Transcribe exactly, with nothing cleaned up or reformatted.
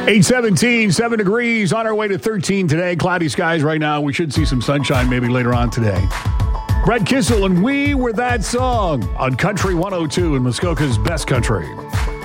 eight seventeen, seven degrees, on our way to thirteen today. Cloudy skies right now. We should see some sunshine maybe later on today. Brett Kissel and We Were That Song on Country one oh two in Muskoka's Best Country.